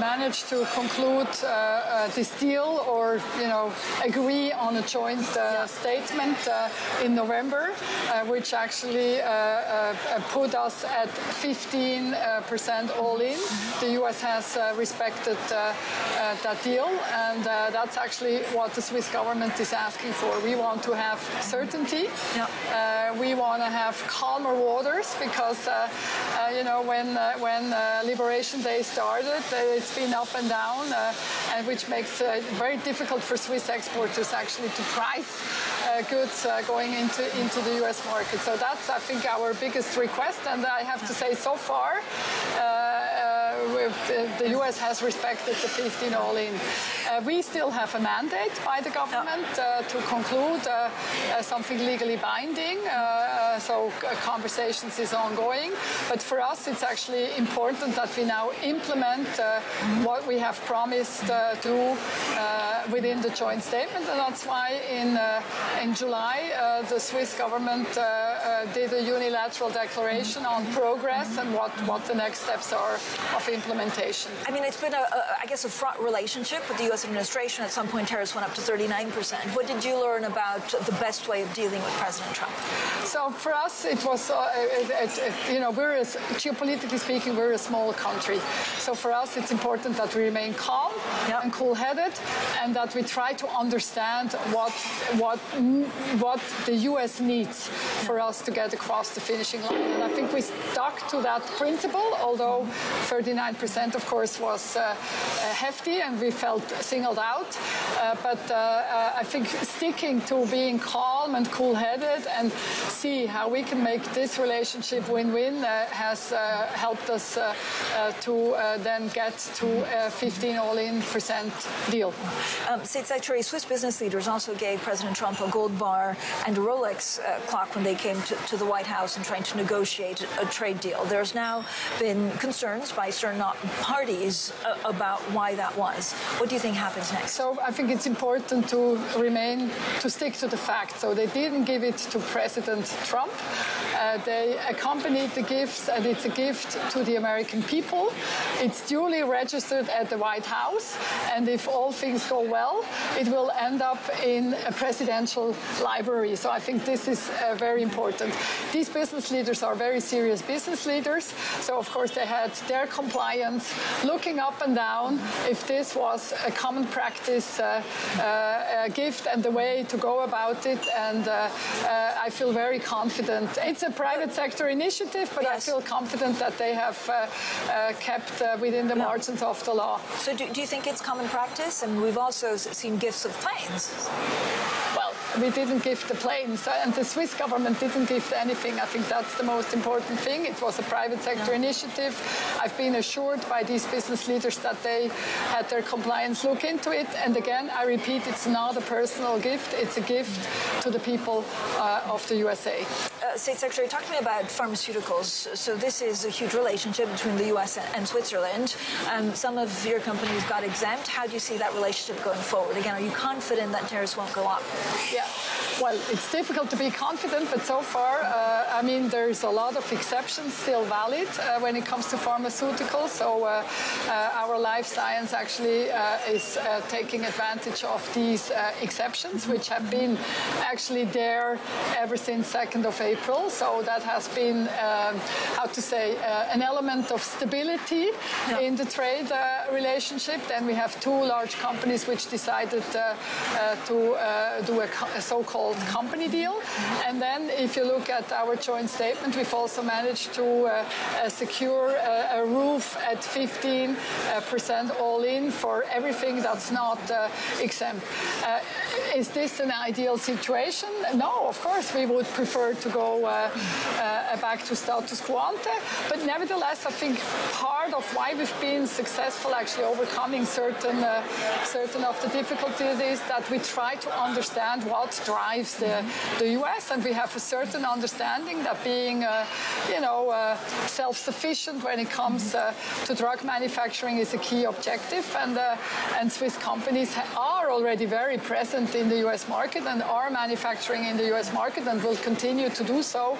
managed to conclude this deal, or agree on a joint statement in November, which actually put us at 15% all in. The U.S. has respected that deal, and that's actually what the Swiss government is asking for. We want to have certainty. We want to have calmer waters, because when Liberation Day started, it's been up and down, and which makes it very difficult for Swiss exporters actually to price goods going into the U.S. market. So that's, I think, our biggest request, and I have to say, so far, the U.S. has respected the 15 all-in. We still have a mandate by the government to conclude something legally binding, so conversations is ongoing. But for us, it's actually important that we now implement what we have promised to within the joint statement, and that's why in July the Swiss government did a unilateral declaration on progress and what the next steps are of implementation. I mean, it's been I guess a fraught relationship with the U.S. administration. At some point, tariffs went up to 39%. What did you learn about the best way of dealing with President Trump? So for us, it was, geopolitically speaking, we're a small country. So for us, it's important that we remain calm and cool-headed, and that we try to understand what the U.S. needs for us to get across the finishing line. And I think we stuck to that principle, although 39%, of course, was hefty, and we felt singled out. But I think sticking to being calm and cool-headed and see how we can make this relationship win-win has helped us to then get to a 15 all-in % deal. State Secretary, Swiss business leaders also gave President Trump a gold bar and a Rolex clock when they came to the White House and trying to negotiate a trade deal. There's now been concerns by certain parties about why that was. What do you think happens next? So I think it's important to stick to the facts. So they didn't give it to President Trump. They accompanied the gifts, and it's a gift to the American people. It's duly registered at the White House, and if all things go well, it will end up in a presidential library. So I think this is very important. These business leaders are very serious business leaders, so of course they had their compliance looking up and down if this was a common practice gift and the way to go about it, and I feel very confident. It's a private sector initiative, but I feel confident that they have kept within the margins of the law. So do you think it's common practice? And we've also seen gifts of planes. Well, we didn't gift the planes, and the Swiss government didn't gift anything. I think that's the most important thing. It was a private sector initiative. I've been assured by these business leaders that they had their compliance look into it. And again, I repeat, it's not a personal gift. It's a gift to the people of the USA. State Secretary, talk to me about pharmaceuticals. So this is a huge relationship between the U.S. and Switzerland. Some of your companies got exempt. How do you see that relationship going forward? Again, are you confident that tariffs won't go up? Yeah. Well, it's difficult to be confident, but so far, I mean, there's a lot of exceptions still valid when it comes to pharmaceuticals. So our life science actually is taking advantage of these exceptions, which have been actually there ever since 2nd of April. So that has been, how to say, an element of stability in the trade relationship. Then we have two large companies which decided to do a so-called company deal. And then if you look at our joint statement, we've also managed to secure a roof at 15% all in for everything that's not exempt. Is this an ideal situation? No, of course we would prefer to go back to status quo ante, but nevertheless I think part of why we've been successful actually overcoming certain of the difficulties is that we try to understand what drives the US, and we have a certain understanding that being self-sufficient when it comes to drug manufacturing is a key objective, and Swiss companies are already very present in the US market and are manufacturing in the US market and will continue to do so.